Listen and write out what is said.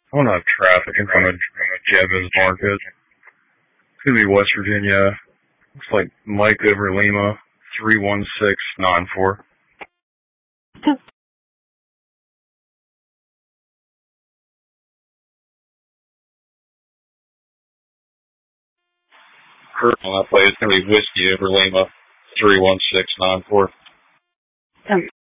I want to have traffic in front of Jebba's Market. It's going to be West Virginia. Looks like Mike over Lima, 31694. Kurt on that play, it's going to be Whiskey over Lima, 31694.